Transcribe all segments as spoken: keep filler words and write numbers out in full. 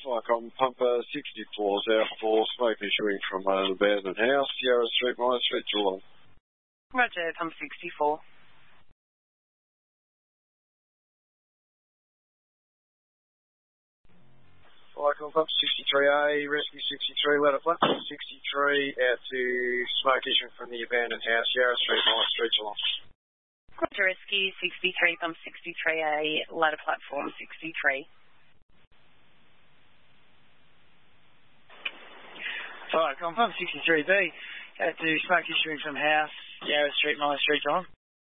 Flycom Pumper sixty-four is out for smoke issuing from an abandoned house, Yarra Street, Myer Street, Geelong. Roger, Pump sixty-four. Flycom Pump sixty-three A, Rescue sixty-three, ladder platform sixty-three, out to smoke issuing from the abandoned house, Yarra Street, Myer Street, Geelong. Roger, Rescue sixty-three, Pump sixty-three A, ladder platform sixty-three. Flycom Pump sixty-three B, out to smoke issuing from house, Yarra Street, Myer Street, Geelong.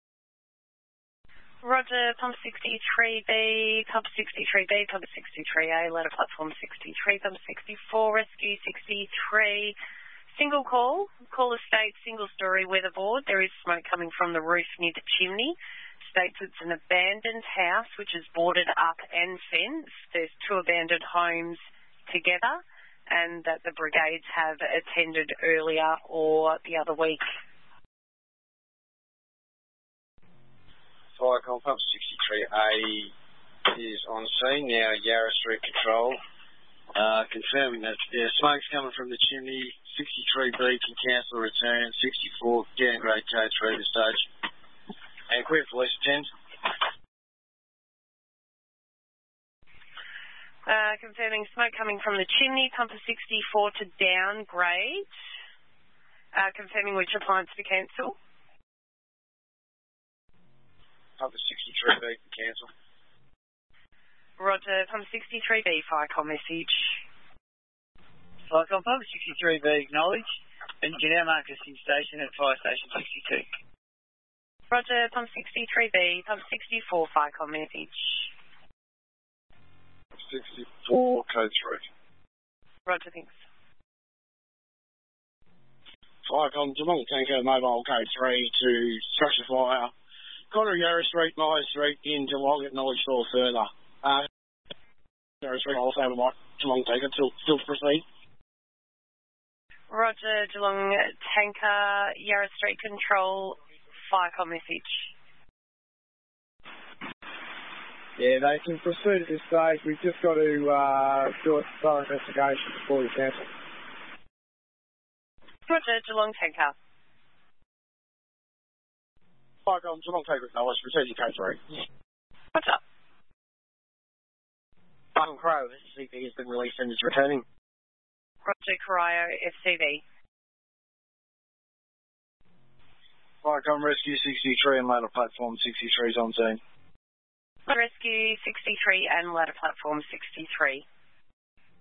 Roger, Pump sixty-three B, Pump sixty-three B, Pump sixty-three A, ladder platform sixty-three, Pump sixty-four, Rescue sixty-three. Single call, caller states single story weatherboard. There is smoke coming from the roof near the chimney. States it's an abandoned house which is boarded up and fenced. There's two abandoned homes together, and that the brigades have attended earlier or the other week. Flycom Pump sixty-three A is on scene now, Yarra Street Control. Uh, confirming that there's smoke's coming from the chimney. sixty-three B can cancel return. sixty-four downgrade code three this stage. And quick police attend. Uh, confirming smoke coming from the chimney, Pumper sixty-four to downgrade. Uh, confirming which appliance to cancel. Pumper sixty-three B can cancel. Roger, Pump sixty-three B, Flycom message. Flycom Pump sixty-three B acknowledged, and you can now mark us in station at Fire Station sixty-two. Roger, Pump sixty-three B, Pump sixty-four, Flycom message. sixty-four, code three. Roger, thanks. Flycom, Geelong Tanker, mobile code three to structure fire. Connor, Yarra Street, Myer Street in Geelong, acknowledged all further. Uh, Yarra Street, also Mike, Geelong Tanker, still, still proceed. Roger, Geelong Tanker, Yarra Street Control, Flycom message. Yeah, they can proceed at this stage. We've just got to uh, do a thorough investigation before we cancel. Roger, Geelong Tanker. Flycom, Geelong Tanker, acknowledged, proceed code three. Roger. Flycom Crow, S C V has been released and is returning. Roger, Corio, F C V. Flycom Rescue sixty-three and ladder platform sixty-three is on scene. Rescue sixty-three and ladder platform sixty-three.